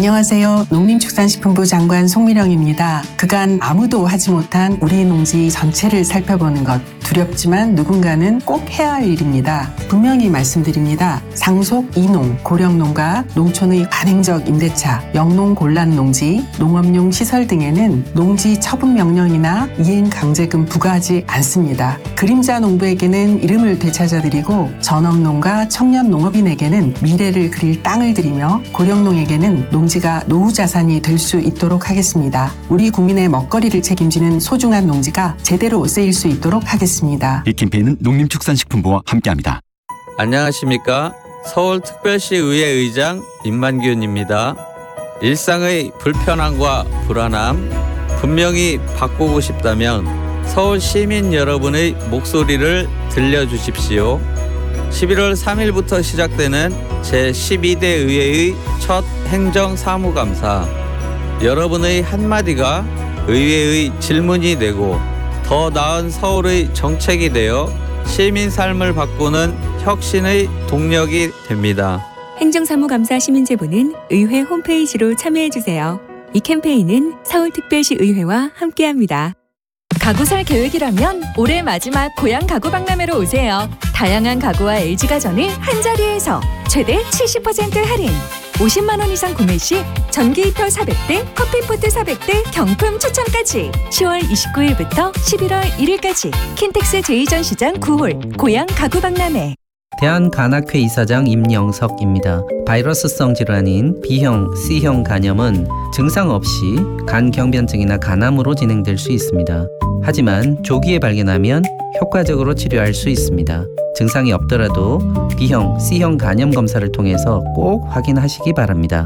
안녕하세요. 농림축산식품부 장관 송미령입니다. 그간 아무도 하지 못한 우리 농지 전체를 살펴보는 것, 두렵지만 누군가는 꼭 해야 할 일입니다. 분명히 말씀드립니다. 상속 이농, 고령농가, 농촌의 관행적 임대차, 영농 곤란 농지, 농업용 시설 등에는 농지 처분 명령이나 이행 강제금 부과하지 않습니다. 그림자 농부에게는 이름을 되찾아드리고 전업농가, 청년 농업인에게는 미래를 그릴 땅을 드리며 고령농에게는 농지가 노후 자산이 될 수 있도록 하겠습니다. 우리 국민의 먹거리를 책임지는 소중한 농지가 제대로 쓰일 수 있도록 하겠습니다. 이 캠페인은 농림축산식품부와 함께합니다. 안녕하십니까? 서울특별시 의회 의장 임만균입니다. 일상의 불편함과 불안함 분명히 바꾸고 싶다면 서울 시민 여러분의 목소리를 들려주십시오. 11월 3일부터 시작되는 제12대 의회의 첫 행정사무감사. 여러분의 한마디가 의회의 질문이 되고 더 나은 서울의 정책이 되어 시민 삶을 바꾸는 혁신의 동력이 됩니다. 행정사무감사 시민제보는 의회 홈페이지로 참여해주세요. 이 캠페인은 서울특별시 의회와 함께합니다. 가구 살 계획이라면 올해 마지막 고향 가구 박람회로 오세요. 다양한 가구와 LG가전을 한자리에서 최대 70% 할인. 50만 원 이상 구매 시 전기 히터 400대, 커피포트 400대 경품 추첨까지. 10월 29일부터 11월 1일까지 킨텍스 제2전시장 9홀 고향 가구 박람회. 대한간학회 이사장 임영석입니다. 바이러스성 질환인 B형, C형 간염은 증상 없이 간경변증이나 간암으로 진행될 수 있습니다. 하지만 조기에 발견하면 효과적으로 치료할 수 있습니다. 증상이 없더라도 B형, C형 간염 검사를 통해서 꼭 확인하시기 바랍니다.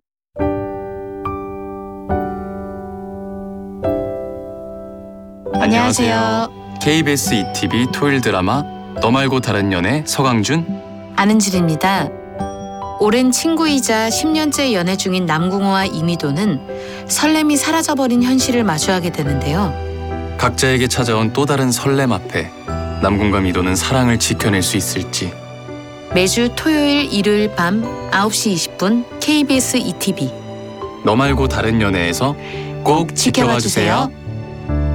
안녕하세요. KBS ETV 토요일 드라마 너 말고 다른 연애 서강준, 안은질입니다. 오랜 친구이자 10년째 연애 중인 남궁호와 이미도는 설렘이 사라져버린 현실을 마주하게 되는데요. 각자에게 찾아온 또 다른 설렘 앞에 남궁과 미도는 사랑을 지켜낼 수 있을지. 매주 토요일, 일요일 밤 9시 20분 KBS ETV 너 말고 다른 연애에서 꼭 지켜봐 주세요.